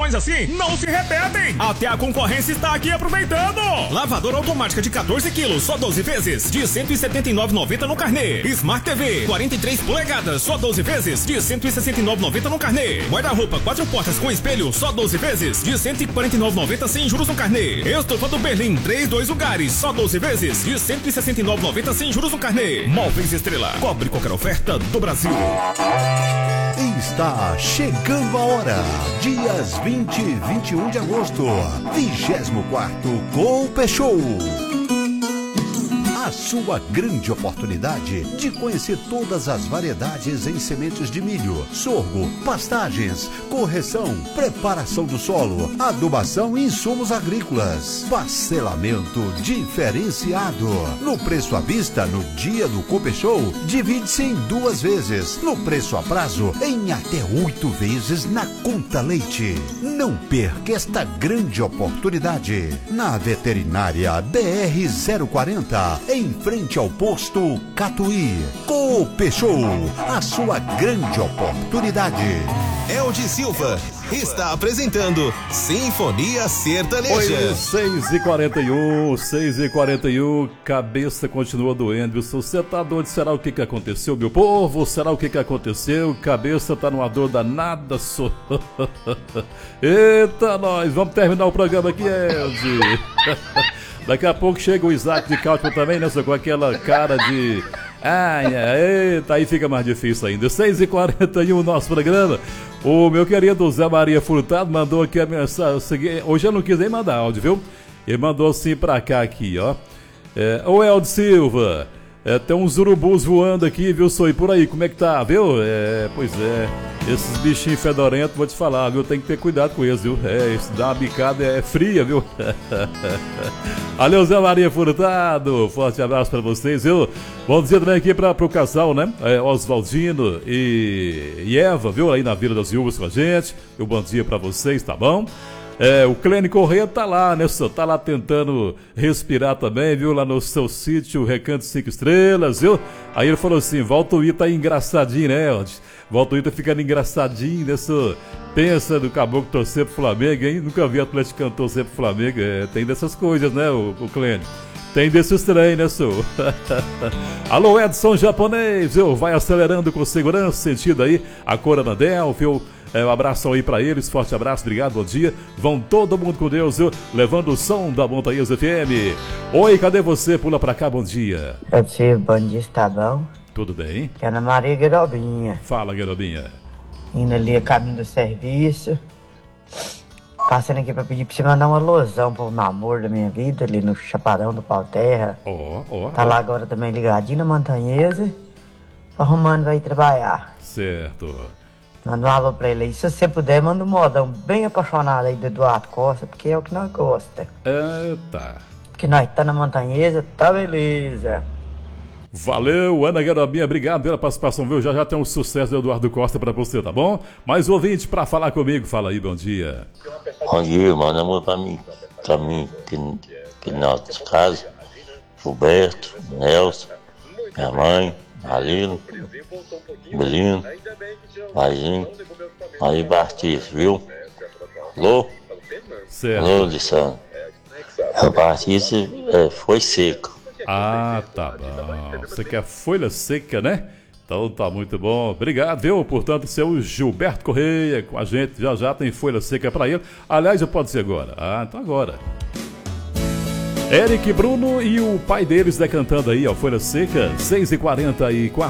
promoções assim não se repetem. Até a concorrência está aqui aproveitando. Lavadora automática de 14 quilos, só 12 vezes, de R$ 179,90 no carnê. Smart TV, 43 polegadas, só 12 vezes, de R$ 169,90 no carnê. Guarda-roupa 4 portas com espelho, só 12 vezes, de R$ 149,90 sem juros no carnê. Estofa do Berlim, 2 lugares, só 12 vezes, de R$ 169,90 sem juros no carnê. Móveis Estrela, cobre qualquer oferta do Brasil. Está chegando a hora, dias 20 e 21 de agosto, 24º Coop Show. A sua grande oportunidade de conhecer todas as variedades em sementes de milho, sorgo, pastagens, correção, preparação do solo, adubação e insumos agrícolas. Parcelamento diferenciado. No preço à vista, no dia do Coop Show, divide-se em 2 vezes. No preço a prazo, em até 8 vezes na conta leite. Não perca esta grande oportunidade. Na Veterinária BR-040, em frente ao posto Catuí. Coop Show, a sua grande oportunidade. Eldi Silva está apresentando Sinfonia Sertaneja. Oi, 6h41, cabeça continua doendo. Você tá doido? Será o que aconteceu, meu povo? Será o que aconteceu? Cabeça tá numa dor danada, só. Eita, nós vamos terminar o programa aqui, Eldi. Daqui a pouco chega o Isaac de Cálculo também, né? Só com aquela cara de... eita, aí fica mais difícil ainda. 6h41, nosso programa. O meu querido Zé Maria Furtado mandou aqui a mensagem. Hoje eu não quis nem mandar áudio, viu? Ele mandou assim pra cá, aqui, ó. Ô, Eldo Silva, tem uns urubus voando aqui, viu, só? E por aí, como é que tá, viu? Pois é, esses bichinhos fedorentos, vou te falar, viu? Tem que ter cuidado com eles, viu? Isso dá uma bicada, é fria, viu? Valeu, Zé Maria Furtado, forte abraço pra vocês, viu? Bom dia também aqui pro casal, né? Oswaldino e Eva, viu? Aí na Vila das Viúvas com a gente. Um bom dia pra vocês, tá bom? O Clênio Corrêa tá lá, né? Tá lá tentando respirar também, viu? Lá no seu sítio, Recanto 5 Estrelas, viu? Aí ele falou assim, Valtuí tá engraçadinho, né, Eldi? Valtuí tá ficando engraçadinho, né, só? Pensa no caboclo torcer pro Flamengo, hein? Nunca vi Atlético cantor torcer pro Flamengo. Tem dessas coisas, né, o Clênio? Tem desses trem, né, senhor? Alô, Edson Japonês, viu? Vai acelerando com segurança, sentido aí a Coronadel, viu? Um abraço aí pra eles, forte abraço, obrigado, bom dia. Vão todo mundo com Deus, viu? Levando o som da Montanhas FM. Oi, cadê você? Pula pra cá, bom dia. Bom dia, está bom? Tudo bem? Que é Ana Maria Guerobinha. Fala, Guerobinha. Indo ali a caminho do serviço. Passando aqui pra pedir pra você mandar uma alusão pro namoro da minha vida, ali no Chapadão do Pau Terra. Tá lá agora também ligadinho na Montanhesa. Arrumando vai trabalhar. Certo. Manda um alô pra ele aí. Se você puder, manda um modão bem apaixonado aí do Eduardo Costa, porque é o que nós gostamos. Eita. Porque nós tá na Montanhesa, tá beleza. Valeu, Ana Guerobinha, obrigado pela participação, viu? Já tem um sucesso do Eduardo Costa pra você, tá bom? Mais ouvinte pra falar comigo, fala aí, bom dia. Bom dia, manda amor pra mim que na casa, Gilberto, Nelson, minha mãe, Alino, Belino, Mazinho, aí Batista, viu? Alô? Certo. Alô, Lissandro. A Batista foi seca. Ah, tá bom. Você quer folha seca, né? Então tá muito bom. Obrigado, viu? Portanto, seu Gilberto Correia com a gente. Já tem folha seca pra ele. Aliás, já pode ser agora. Ah, então agora. Eric Bruno e o pai deles, né, cantando aí, ó, folha seca, 6h44.